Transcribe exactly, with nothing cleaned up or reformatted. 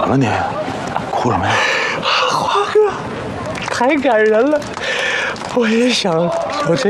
么了你？哭什么呀？ 华哥，太感人了，我也想有这。